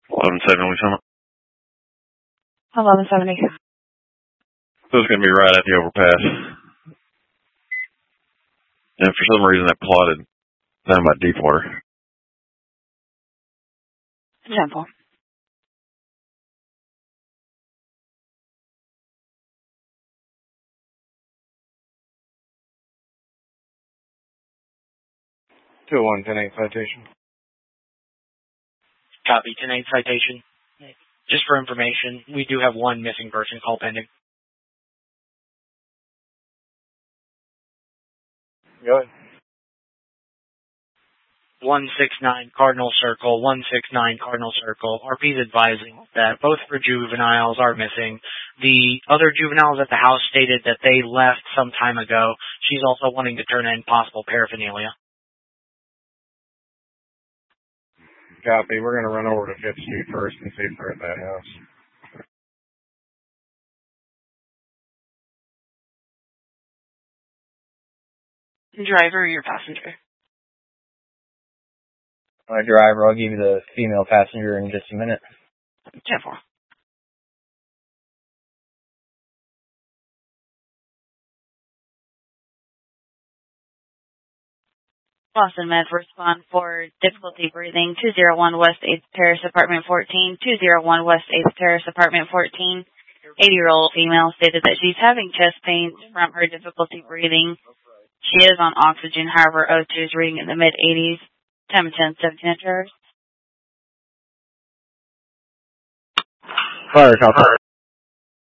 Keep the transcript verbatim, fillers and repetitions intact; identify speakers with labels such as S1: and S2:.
S1: eleven seventy Summit.
S2: eleven seventy.
S1: So it's going to be right at the overpass. And for some reason that plotted down by Deepwater.
S2: Example.
S3: two oh one, ten eight citation.
S4: Copy, ten eight citation. Just for information, we do have one missing person call pending.
S3: Go ahead.
S4: one six nine Cardinal Circle, one six nine Cardinal Circle. R P's advising that both for juveniles are missing. The other juveniles at the house stated that they left some time ago. She's also wanting to turn in possible paraphernalia.
S3: Copy. We're going to run over to Fifth Street first and see if they're at that house.
S2: Driver or your passenger?
S5: My driver, I'll give you the female passenger in just a minute.
S2: ten four. Boston Med, respond for difficulty breathing, two oh one West eighth Terrace, Apartment fourteen, two oh one West eighth Terrace, Apartment fourteen. eighty-year-old female stated that she's having chest pains from her difficulty breathing. She is on oxygen, however, O two is reading in the mid-eighties. Time ten, seventeen hours.
S5: Fire, copy.